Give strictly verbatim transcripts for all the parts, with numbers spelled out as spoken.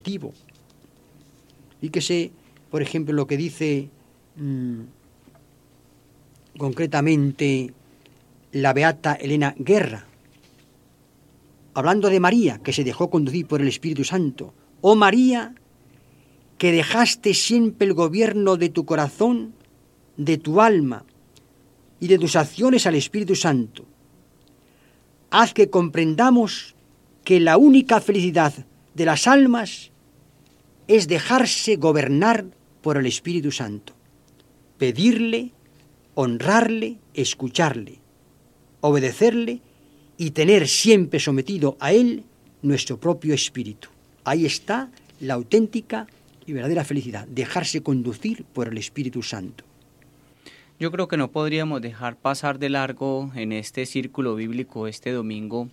efectivo. Fíjese, por ejemplo, lo que dice mmm, concretamente la beata Elena Guerra, hablando de María, que se dejó conducir por el Espíritu Santo. Oh María, que dejaste siempre el gobierno de tu corazón, de tu alma y de tus acciones al Espíritu Santo. Haz que comprendamos que la única felicidad de las almas es dejarse gobernar por el Espíritu Santo, pedirle, honrarle, escucharle, obedecerle y tener siempre sometido a Él nuestro propio espíritu. Ahí está la auténtica y verdadera felicidad, dejarse conducir por el Espíritu Santo. Yo creo que no podríamos dejar pasar de largo en este círculo bíblico este domingo.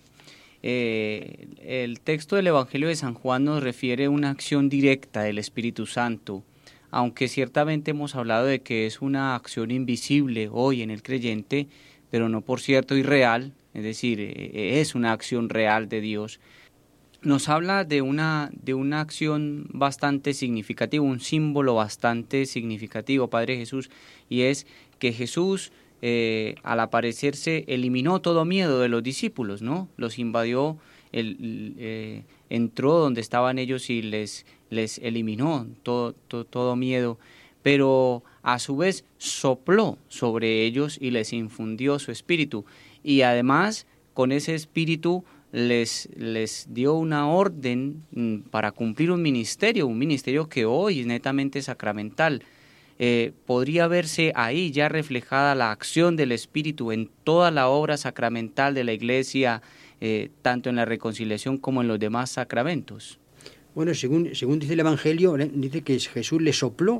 Eh, el texto del Evangelio de San Juan nos refiere a una acción directa del Espíritu Santo, aunque ciertamente hemos hablado de que es una acción invisible hoy en el creyente, pero no por cierto irreal, es decir, eh, es una acción real de Dios. Nos habla de una, de una acción bastante significativa, un símbolo bastante significativo, Padre Jesús, y es que Jesús, eh, al aparecerse, eliminó todo miedo de los discípulos, ¿no? Los invadió, el, eh, entró donde estaban ellos y les, les eliminó todo, todo, todo miedo, pero a su vez sopló sobre ellos y les infundió su espíritu, y además con ese espíritu Les, les dio una orden para cumplir un ministerio, un ministerio que hoy es netamente sacramental. Eh, podría verse ahí ya reflejada la acción del Espíritu en toda la obra sacramental de la Iglesia, eh, tanto en la reconciliación como en los demás sacramentos. Bueno, según, según dice el Evangelio, dice que Jesús les sopló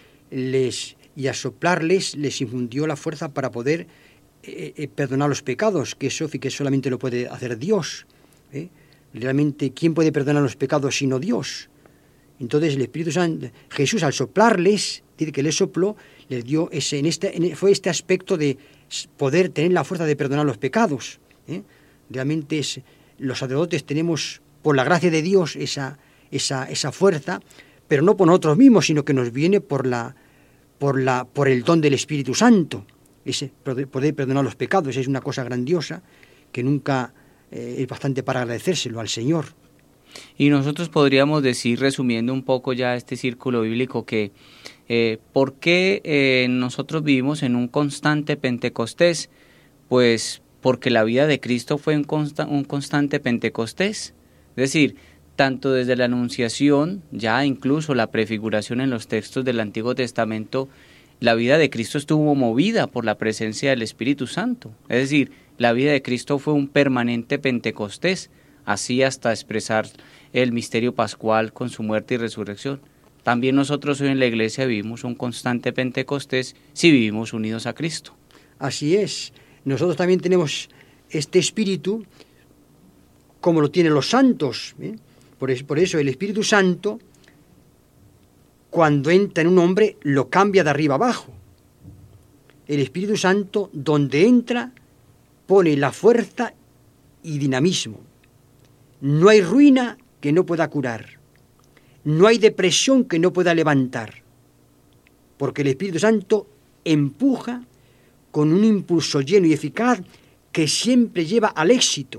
les, y a soplarles les infundió la fuerza para poder Eh, eh, perdonar los pecados, que eso que solamente lo puede hacer Dios. ¿eh? Realmente, ¿quién puede perdonar los pecados sino Dios? Entonces el Espíritu Santo, Jesús al soplarles, dice que les sopló, les dio ese, en este, en, fue este aspecto de poder tener la fuerza de perdonar los pecados. ¿eh? Realmente es, los sacerdotes tenemos, por la gracia de Dios, esa, esa, esa fuerza, pero no por nosotros mismos, sino que nos viene por, la, por, la, por el don del Espíritu Santo. Ese poder perdonar los pecados es una cosa grandiosa que nunca eh, es bastante para agradecérselo al Señor. Y nosotros podríamos decir, resumiendo un poco ya este círculo bíblico, que eh, ¿por qué eh, nosotros vivimos en un constante Pentecostés? Pues porque la vida de Cristo fue un, consta- un constante Pentecostés. Es decir, tanto desde la Anunciación, ya incluso la prefiguración en los textos del Antiguo Testamento, la vida de Cristo estuvo movida por la presencia del Espíritu Santo. Es decir, la vida de Cristo fue un permanente Pentecostés, así hasta expresar el misterio pascual con su muerte y resurrección. También nosotros hoy en la Iglesia vivimos un constante Pentecostés si vivimos unidos a Cristo. Así es. Nosotros también tenemos este Espíritu como lo tienen los santos. ¿eh? Por, es, por eso el Espíritu Santo, cuando entra en un hombre, lo cambia de arriba abajo. El Espíritu Santo, donde entra, pone la fuerza y dinamismo. No hay ruina que no pueda curar. No hay depresión que no pueda levantar. Porque el Espíritu Santo empuja con un impulso lleno y eficaz que siempre lleva al éxito.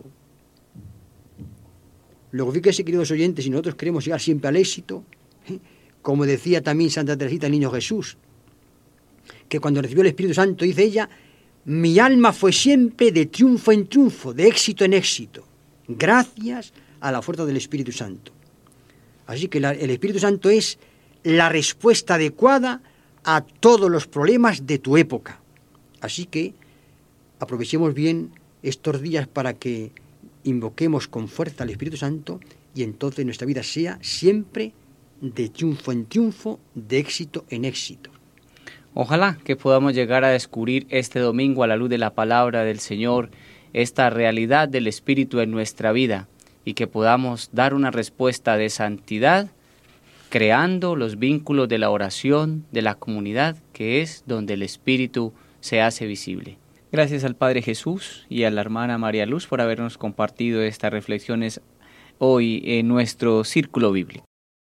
Luego, fíjense, queridos oyentes, si nosotros queremos llegar siempre al éxito, ¿eh? Como decía también Santa Teresita, el Niño Jesús, que cuando recibió el Espíritu Santo, dice ella, mi alma fue siempre de triunfo en triunfo, de éxito en éxito, gracias a la fuerza del Espíritu Santo. Así que la, el Espíritu Santo es la respuesta adecuada a todos los problemas de tu época. Así que aprovechemos bien estos días para que invoquemos con fuerza al Espíritu Santo y entonces nuestra vida sea siempre de triunfo en triunfo, de éxito en éxito. Ojalá que podamos llegar a descubrir este domingo a la luz de la palabra del Señor esta realidad del Espíritu en nuestra vida y que podamos dar una respuesta de santidad creando los vínculos de la oración, de la comunidad, que es donde el Espíritu se hace visible. Gracias al Padre Jesús y a la hermana María Luz por habernos compartido estas reflexiones hoy en nuestro círculo bíblico.